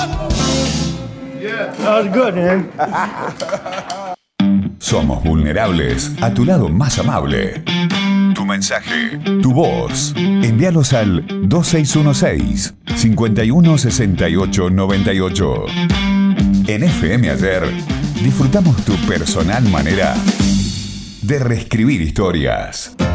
That was good, man. Somos vulnerables a tu lado más amable. Tu mensaje, tu voz. Envíalos al 2616-516898. En FM Ayer disfrutamos tu personal manera de reescribir historias.